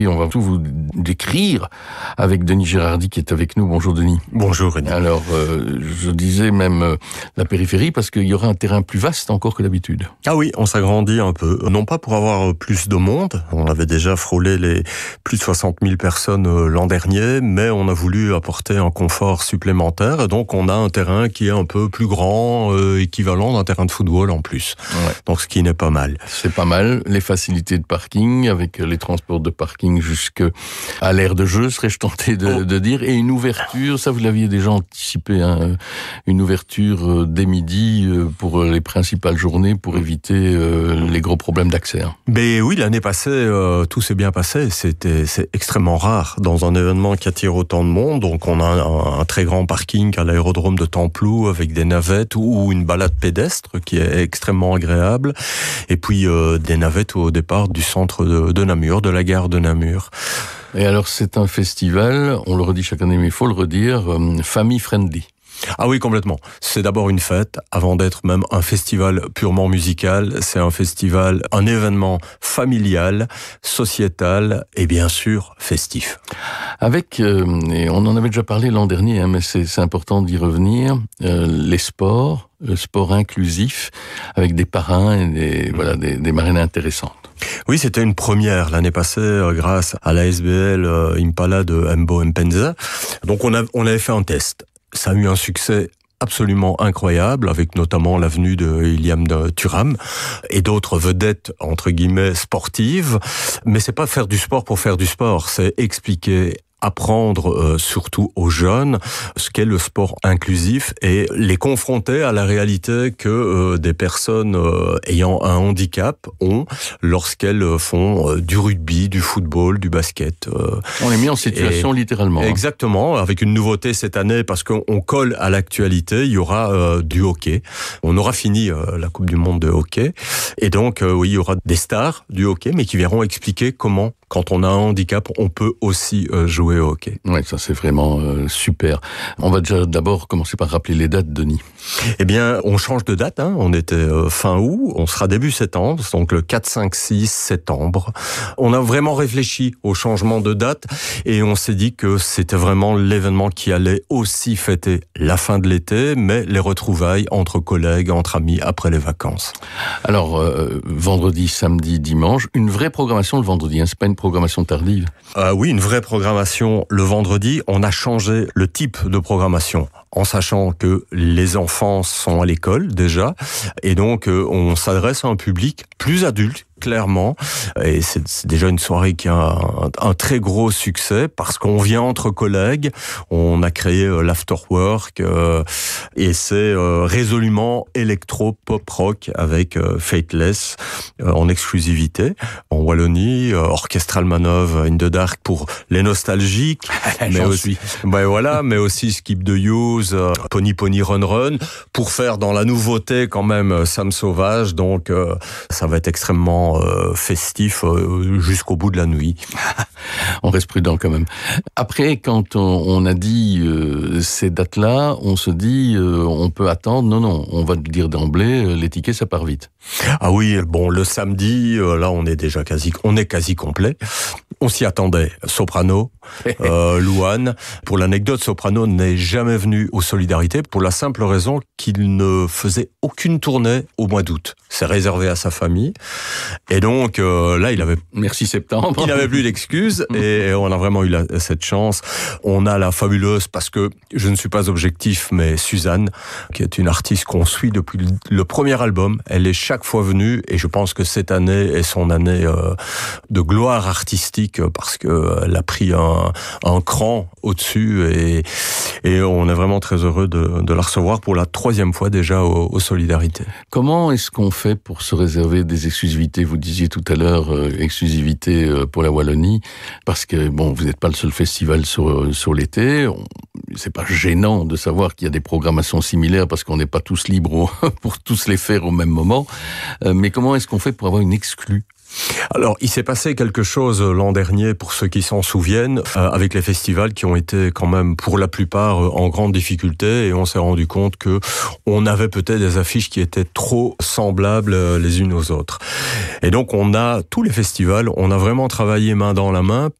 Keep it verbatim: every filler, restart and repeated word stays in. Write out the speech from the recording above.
Et on va tout vous décrire avec Denis Gérardi qui est avec nous. Bonjour Denis. Bonjour René. Alors, euh, je disais même euh, la périphérie parce qu'il y aura un terrain plus vaste encore que d'habitude. Ah oui, on s'agrandit un peu. Non pas pour avoir plus de monde. On avait déjà frôlé les plus de soixante mille personnes l'an dernier, mais on a voulu apporter un confort supplémentaire. Et donc, on a un terrain qui est un peu plus grand, euh, équivalent d'un terrain de football en plus. Ouais. Donc, ce qui n'est pas mal. C'est pas mal. Les facilités de parking avec les transports de parking jusqu'à l'aire de jeu, serais-je tenté de, oh. de dire, et une ouverture, ça vous l'aviez déjà anticipé, hein, une ouverture dès midi pour les principales journées pour éviter euh, les gros problèmes d'accès. Hein. Mais oui, l'année passée, euh, tout s'est bien passé. C'était, c'est extrêmement rare dans un événement qui attire autant de monde. Donc on a un, un très grand parking à l'aérodrome de Temploux avec des navettes ou, ou une balade pédestre qui est extrêmement agréable. Et puis euh, des navettes au départ du centre de, de Namur, de la gare de Namur. Et alors c'est un festival, on le redit chaque année, mais il faut le redire, euh, family friendly. Ah oui, complètement. C'est d'abord une fête, avant d'être même un festival purement musical. C'est un festival, un événement familial, sociétal et bien sûr festif. Avec, euh, et on en avait déjà parlé l'an dernier, hein, mais c'est, c'est important d'y revenir, euh, les sports, le sport inclusif, avec des parrains et des, mmh. voilà, des, des marraines intéressantes. Oui, c'était une première l'année passée euh, grâce à l'A S B L euh, Impala de Mbo Mpenza. Donc on, a, on avait fait un test. Ça a eu un succès absolument incroyable, avec notamment la venue de Iliam de Thuram et d'autres vedettes, entre guillemets, sportives. Mais c'est pas faire du sport pour faire du sport, c'est expliquer, apprendre euh, surtout aux jeunes ce qu'est le sport inclusif et les confronter à la réalité que euh, des personnes euh, ayant un handicap ont lorsqu'elles font euh, du rugby, du football, du basket. Euh, On les met en situation et, littéralement. Exactement, avec une nouveauté cette année parce qu'on on colle à l'actualité, il y aura euh, du hockey. On aura fini euh, la Coupe du Monde de hockey et donc euh, oui, il y aura des stars du hockey mais qui viendront expliquer comment, quand on a un handicap, on peut aussi euh, jouer au hockey. Oui, ça c'est vraiment euh, super. On va déjà d'abord commencer par rappeler les dates, Denis. Eh bien, on change de date. Hein. On était euh, fin août, on sera début septembre, donc le quatre, cinq, six septembre. On a vraiment réfléchi au changement de date et on s'est dit que c'était vraiment l'événement qui allait aussi fêter la fin de l'été, mais les retrouvailles entre collègues, entre amis, après les vacances. Alors, euh, vendredi, samedi, dimanche, une vraie programmation le vendredi, hein, c'est pas une programmation tardive. Euh, oui, une vraie programmation le vendredi. On a changé le type de programmation en sachant que les enfants sont à l'école déjà et donc euh, on s'adresse à un public plus adulte, clairement, et c'est, c'est déjà une soirée qui a un, un très gros succès parce qu'on vient entre collègues, on a créé euh, l'afterwork euh, et c'est euh, résolument électro pop rock avec euh, Fateless euh, en exclusivité en Wallonie, euh, Orchestral Manœuvre in the Dark pour les nostalgiques, mais aussi, ben voilà, mais aussi Skip the Use, euh, Pony Pony Run Run pour faire dans la nouveauté quand même Sam Sauvage, donc euh, ça va être extrêmement Euh, festif euh, jusqu'au bout de la nuit. On reste prudent quand même. Après, quand on, on a dit euh, ces dates-là, on se dit euh, on peut attendre. Non, non, on va dire d'emblée, euh, les tickets ça part vite. Ah oui, bon, le samedi, euh, là on est déjà quasi, on est quasi complet. On s'y attendait. Soprano, euh, Louane. Pour l'anecdote, Soprano n'est jamais venu aux Solidarités pour la simple raison qu'il ne faisait aucune tournée au mois d'août. C'est réservé à sa famille. Et donc euh, là, il avait merci septembre. Il n'avait plus d'excuses et on a vraiment eu la, cette chance. On a la fabuleuse parce que je ne suis pas objectif, mais Suzanne, qui est une artiste qu'on suit depuis le, le premier album. Elle est chaque fois venue et je pense que cette année est son année euh, de gloire artistique parce que elle a pris un, un cran au-dessus et, et on est vraiment très heureux de, de la recevoir pour la troisième fois déjà aux, aux Solidarités. Comment est-ce qu'on fait pour se réserver des exclusivités? Vous disiez tout à l'heure euh, exclusivité euh, pour la Wallonie, parce que bon, vous n'êtes pas le seul festival sur sur l'été. On, c'est pas gênant de savoir qu'il y a des programmations similaires parce qu'on n'est pas tous libres au, pour tous les faire au même moment. Euh, mais comment est-ce qu'on fait pour avoir une exclue? Alors, il s'est passé quelque chose l'an dernier, pour ceux qui s'en souviennent, euh, avec les festivals qui ont été quand même, pour la plupart, en grande difficulté, et on s'est rendu compte que on avait peut-être des affiches qui étaient trop semblables les unes aux autres. Et donc, on a, tous les festivals, on a vraiment travaillé main dans la main